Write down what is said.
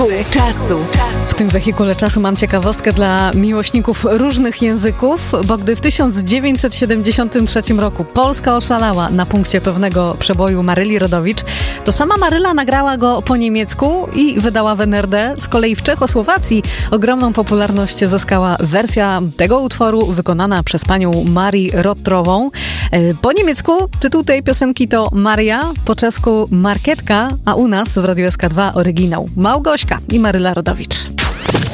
Czasu. W tym wehikule czasu mam ciekawostkę dla miłośników różnych języków, bo gdy w 1973 roku Polska oszalała na punkcie pewnego przeboju Maryli Rodowicz, to sama Maryla nagrała go po niemiecku i wydała w NRD. Z kolei w Czechosłowacji ogromną popularność zyskała wersja tego utworu wykonana przez panią Marię Rotrową. Po niemiecku tytuł tej piosenki to Maria, po czesku Marketka, a u nas w Radiu SK2 oryginał Małgośka i Maryla Rodowicz.